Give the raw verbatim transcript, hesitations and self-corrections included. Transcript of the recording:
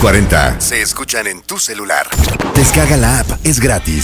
cuarenta se escuchan en tu celular. Descarga la app, es gratis.